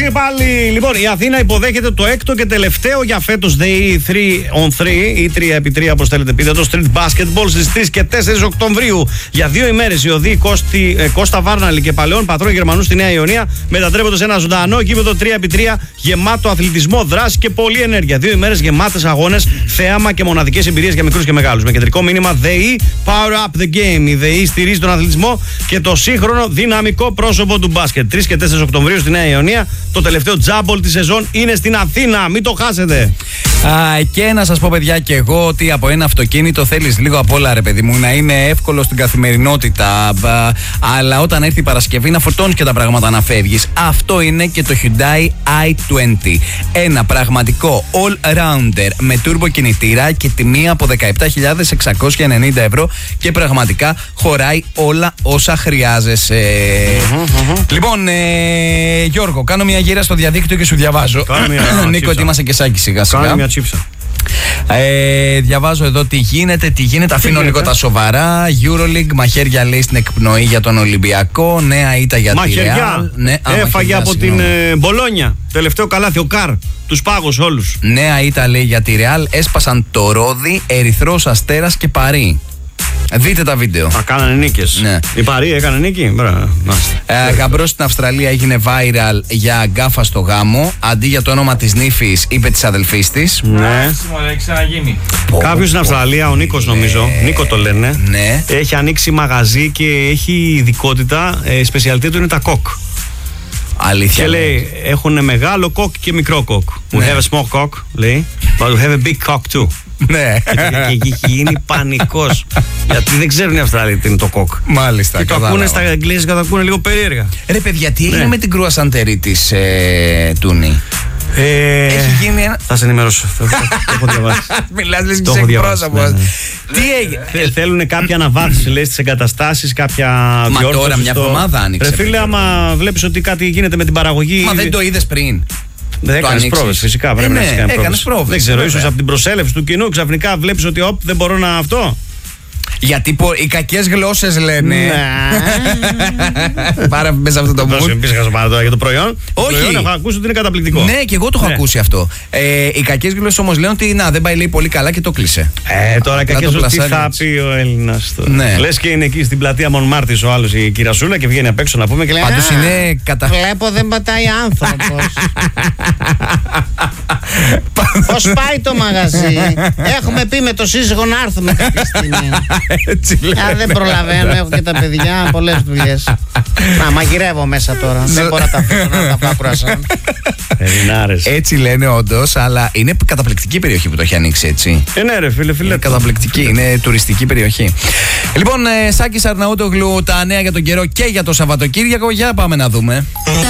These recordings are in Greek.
Και πάλι, λοιπόν, η Αθήνα υποδέχεται το έκτο και τελευταίο για φέτος ΔΕΗ 3on3 ή 3x3 όπως θέλετε πείτε το Street Basketball στις 3 και 4 Οκτωβρίου. Για 2 ημέρες οι οδοί Κώστα Βάρναλη και Παλαιών Πατρών Γερμανού στη Νέα Ιωνία μετατρέπονται σε ένα ζωντανό γήπεδο 3x3 γεμάτο αθλητισμό, δράση και πολλή ενέργεια. 2 ημέρες γεμάτες αγώνες, θέαμα και μοναδικές εμπειρίες για μικρούς και μεγάλους. Με κεντρικό μήνυμα ΔΕΗ Power Up the Game. Η ΔΕΗ στηρίζει τον αθλητισμό και το σύγχρονο δυναμικό πρόσωπο του μπάσκετ. 3 και 4 Οκτωβρίου στη Νέα Ιωνία. Το τελευταίο τζάμπολ της σεζόν είναι στην Αθήνα. Μην το χάσετε. Και να σας πω, παιδιά, και εγώ ότι από ένα αυτοκίνητο θέλεις λίγο απ' όλα, ρε παιδί μου, να είναι εύκολο στην καθημερινότητα. Αλλά όταν έρθει η Παρασκευή να φορτώνεις και τα πράγματα να φεύγεις. Αυτό είναι και το Hyundai i20. Ένα πραγματικό all-rounder με turbo κινητήρα και τιμή από 17.690 ευρώ και πραγματικά χωράει όλα όσα χρειάζεσαι. Λοιπόν, Γιώργο, κάνω μια γύρα στο διαδίκτυο και σου διαβάζω. Νίκο, ετοίμασε και σάκι σιγά σιγά. Κάνε μια τσίψα. Διαβάζω εδώ τι γίνεται. Αφήνω λίγο τα σοβαρά. EuroLeague, μαχαίρια λέει στην εκπνοή για τον Ολυμπιακό. Νέα ήττα για τη Real. Έφαγε από την Μπολόνια. Τελευταίο καλάθι, ο Καρ. Τους πάγους όλους. Νέα ήττα λέει για τη Real. Έσπασαν το Ρόδι, Ερυθρός Αστέρας και Παρί. Δείτε τα βίντεο. Κάνανε νίκες. Ναι. Η Παρί έκανε νίκη. Γαμπρός στην Αυστραλία έγινε viral για γκάφα στο γάμο. Αντί για το όνομα της νύφης, είπε της αδελφής της. Ναι. Κάποιος στην Αυστραλία, ο Νίκος νομίζω. Νίκο το λένε. Ναι. Έχει ανοίξει μαγαζί και έχει ειδικότητα. Η σπεσιαλιτή του είναι τα κοκ. Αλήθεια. Και λέει, έχουν μεγάλο κοκ και μικρό κοκ. We have a small cock, λέει. But we have a big cock too. Ναι. Και έχει γίνει πανικός. Γιατί δεν ξέρουν οι Αυστραλοί τι είναι το κοκ. Μάλιστα. Και το ακούνε στα αγγλικά και το ακούνε λίγο περίεργα. Ρε παιδιά, τι έγινε με την κρουασαντερή της Τούνη? Έχει γίνει ένα. Θα σε ενημερώσω. Το έχω διαβάσει. Μιλάς λες και σε εκπρόσωπος. Τι έγινε? Θέλουν κάποια αναβάθμιση, λέει, στις εγκαταστάσεις, κάποια διόρθωση. Μα τώρα μια εβδομάδα άνοιξε. Ρε φίλε, άμα βλέπεις ότι κάτι γίνεται με την παραγωγή. Μα δεν το είδες πριν? Δεν έκανες πρόβες, φυσικά πρέπει να έκανες πρόβες. Δεν ξέρω, ίσως από την προσέλευση του κοινού ξαφνικά βλέπεις ότι δεν μπορώ να αυτό. Γιατί οι κακές γλώσσες λένε. Πάρα μέσα αυτό το mood. Μην πεις για το προϊόν. Όχι. Έχω ακούσει ότι είναι καταπληκτικό. Ναι, και εγώ το έχω ακούσει αυτό. Οι κακές γλώσσες όμως λένε ότι δεν πάει, λέει, πολύ καλά και το κλείσε. Τώρα κακές γλώσσες τι θα πει ο Έλληνας τώρα. Λες και είναι εκεί στην πλατεία Μονμάρτης ο άλλος, η κυρασούλα, και βγαίνει απ' έξω να πούμε και λέει. Πάντως είναι Βλέπω δεν πατάει άνθρωπος. Πώς πάει το μαγαζί? Έχουμε πει με το σύζυγο να έρθουμε κάποια στιγμή. Δεν προλαβαίνω, έχω και τα παιδιά, πολλές δουλειές. Να μαγειρεύω μέσα τώρα. Δεν μπορώ να τα αφήσω να τα φάω κρουασάν. Έτσι λένε όντως, αλλά είναι καταπληκτική περιοχή που το έχει ανοίξει, έτσι. Ναι, ρε φίλε. Είναι καταπληκτική, είναι τουριστική περιοχή. Λοιπόν, Σάκης Αρναούτογλου, τα νέα για τον καιρό και για το Σαββατοκύριακο. Για πάμε να δούμε.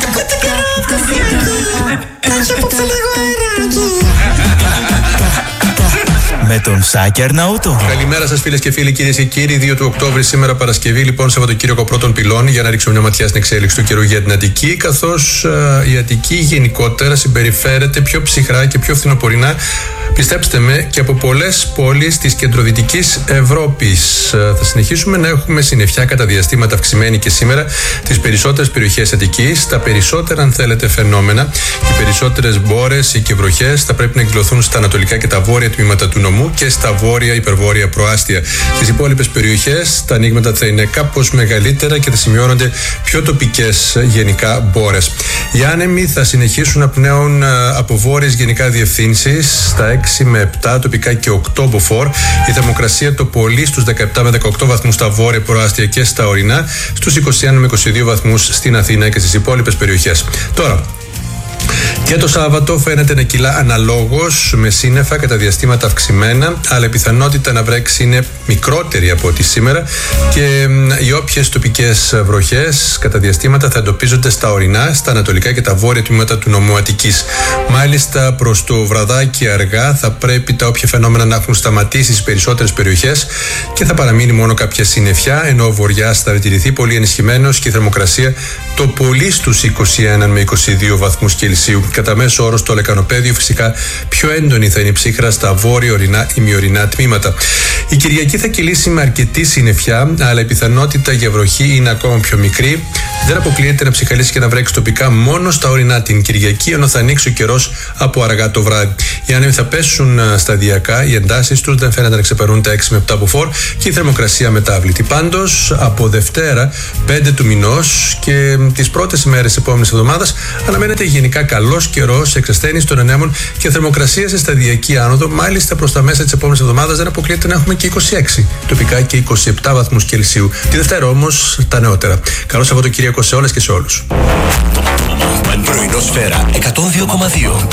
Με τον Σάκη Αρναούτο. Καλημέρα σας, φίλες και φίλοι, κυρίες και κύριοι. 2 του Οκτώβρη, σήμερα Παρασκευή, λοιπόν, Σαββατοκύριακο πρώτων πυλών, για να ρίξουμε μια ματιά στην εξέλιξη του καιρού για την Αττική. Καθώς η Αττική γενικότερα συμπεριφέρεται πιο ψυχρά και πιο φθινοπορεινά, πιστέψτε με, και από πολλές πόλεις της κεντροδυτικής Ευρώπης. Θα συνεχίσουμε να έχουμε συννεφιά κατά διαστήματα αυξημένη και σήμερα τις περισσότερες περιοχές Αττικής. Τα περισσότερα, αν θέλετε, φαινόμενα, οι περισσότερες μπόρες και βροχές θα πρέπει να εκδηλωθούν στα ανατολικά και τα βόρεια τμήματα του νομού και στα βόρεια υπερβόρεια προάστια. Στις υπόλοιπες περιοχές τα ανοίγματα θα είναι κάπως μεγαλύτερα και θα σημειώνονται πιο τοπικές γενικά μπόρες. Οι άνεμοι θα συνεχίσουν να πνέουν από βόρειες γενικά διευθύνσεις στα 6 με 7, τοπικά και 8 μποφόρ. Η θερμοκρασία το πολύ στους 17 με 18 βαθμούς στα βόρεια προάστια και στα ορεινά, στους 21 με 22 βαθμούς στην Αθήνα και στις υπόλοιπες περιοχές. Τώρα, και το Σάββατο φαίνεται να κυλά αναλόγως με σύννεφα κατά διαστήματα αυξημένα, αλλά η πιθανότητα να βρέξει είναι μικρότερη από ό,τι σήμερα και οι όποιες τοπικές βροχές κατά διαστήματα θα εντοπίζονται στα ορεινά, στα ανατολικά και τα βόρεια τμήματα του νομού Αττικής. Μάλιστα, προς το βραδάκι αργά θα πρέπει τα όποια φαινόμενα να έχουν σταματήσει στις περισσότερες περιοχές και θα παραμείνει μόνο κάποια συννεφιά, ενώ ο βοριάς θα διατηρηθεί πολύ ενισχυμένος και η θερμοκρασία το πολύ στους 21 με 22 βαθμούς Κελσίου. κατά μέσο όρο στο λεκανοπέδιο. Φυσικά πιο έντονη θα είναι η ψύχρα στα βόρειο-ορεινά ημιορεινά τμήματα. Η Κυριακή θα κυλήσει με αρκετή συννεφιά, αλλά η πιθανότητα για βροχή είναι ακόμα πιο μικρή. Δεν αποκλείεται να ψυχαλίσει και να βρέξει τοπικά μόνο στα ορεινά την Κυριακή, ενώ θα ανοίξει ο καιρός από αργά το βράδυ. Οι άνεμοι θα πέσουν σταδιακά, οι εντάσεις τους δεν φαίνεται να ξεπερνούν τα 6 με 7 μποφόρ και η θερμοκρασία μετάβλητη. Πάντως, από Δευτέρα 5 του μηνός και τις πρώτες ημέρες της επόμενης εβδομάδας αναμένεται γενικά καλός καιρός, εξασθένιση των ανέμων και θερμοκρασία σε σταδιακή άνοδο. Μάλιστα, προς τα μέσα της επόμενης εβδομάδας δεν αποκλείεται να έχουμε και 26, τοπικά και 27 βαθμούς Κελσίου. Τη Δευτέρα όμως τα νεότερα. Καλό Σαββατοκύριακο σε όλες και σε όλους. Πρωινό Σφαίρα 102,2.